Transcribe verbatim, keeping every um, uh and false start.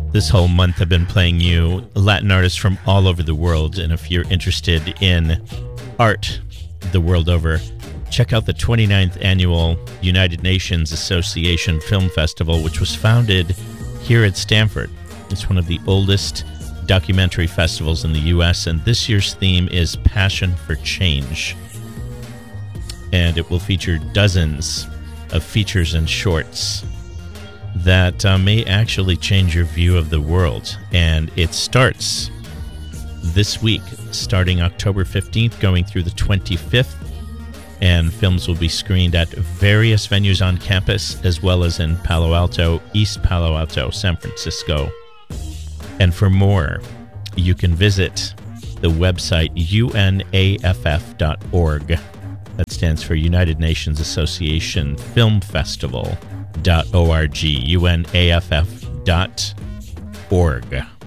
This whole month I've been playing you Latin artists from all over the world, and if you're interested in art the world over, check out the twenty-ninth Annual United Nations Association Film Festival, which was founded here at Stanford. It's one of the oldest documentary festivals in the U S, and this year's theme is Passion for Change. And it will feature dozens of features and shorts that uh, may actually change your view of the world. And it starts this week, starting October fifteenth, going through the twenty-fifth. And films will be screened at various venues on campus, as well as in Palo Alto, East Palo Alto, San Francisco. And for more, you can visit the website U N A F F dot org. That stands for United Nations Association Film Festival dot org, U N A F F dot org.